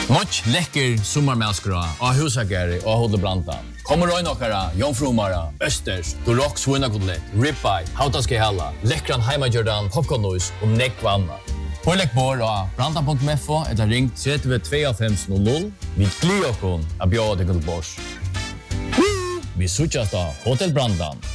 Much lekker sommarmälskra av husagare och Hotel Brantan. Kommer röjna okkara, jomfrumara, östers, durock svinnakotlett, ribeye, hautaske halla, lekkran heimagjördan, popcornnois och nekvanna. Pålägg bor av brantan.mfo eller ring 322500. Vi glir okkon av bjöd til bors. Vi sutjas da Hotel Brantan.